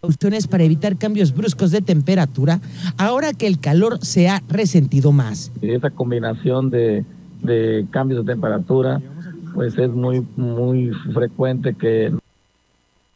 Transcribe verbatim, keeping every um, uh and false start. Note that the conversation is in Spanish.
precauciones para evitar cambios bruscos de temperatura ahora que el calor se ha resentido más. Esa combinación de, de cambios de temperatura, pues es muy, muy frecuente que